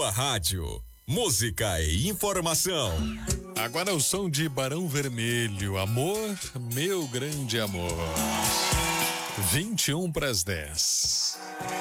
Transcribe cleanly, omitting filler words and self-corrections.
sua rádio. Música e informação. Agora o som de Barão Vermelho. Amor, meu grande amor. 21 para as 10.